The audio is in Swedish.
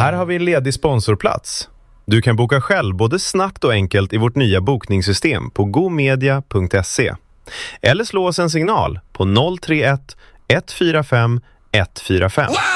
Här har vi en ledig sponsorplats. Du kan boka själv både snabbt och enkelt i vårt nya bokningssystem på gomedia.se. Eller slå oss en signal på 031 145 145.